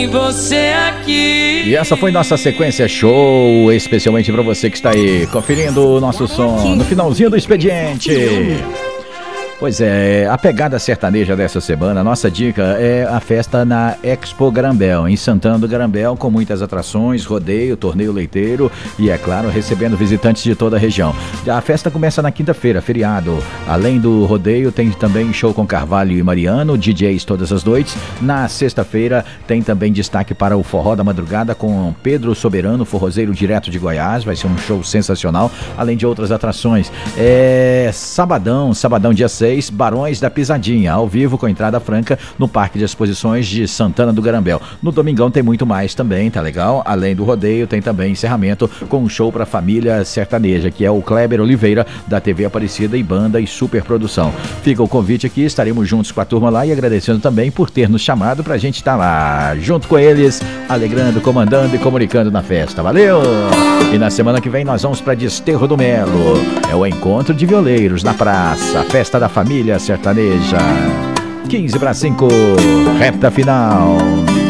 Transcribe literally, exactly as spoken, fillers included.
Você aqui. E essa foi nossa sequência show, especialmente para você que está aí conferindo o nosso som no finalzinho do expediente. Pois é, a pegada sertaneja dessa semana, a nossa dica é a festa na Expo Garambel, em Santana do Garambel, com muitas atrações, rodeio, torneio leiteiro e, é claro, recebendo visitantes de toda a região. A festa começa na quinta-feira, feriado. Além do rodeio, tem também show com Carvalho e Mariano, D Js todas as noites. Na sexta-feira, tem também destaque para o Forró da Madrugada com Pedro Soberano, forrozeiro direto de Goiás. Vai ser um show sensacional, além de outras atrações. É sabadão, sabadão dia seis. Barões da Pisadinha, ao vivo com entrada franca no Parque de Exposições de Santana do Garambel. No domingão tem muito mais também, tá legal? Além do rodeio, tem também encerramento com um show pra família sertaneja, que é o Kleber Oliveira, da T V Aparecida e banda e super produção. Fica o convite aqui, estaremos juntos com a turma lá e agradecendo também por ter nos chamado pra gente estar lá, junto com eles, alegrando, comandando e comunicando na festa. Valeu! E na semana que vem nós vamos pra Desterro do Melo. É o encontro de violeiros na praça, a festa da família sertaneja. quinze para cinco, reta final.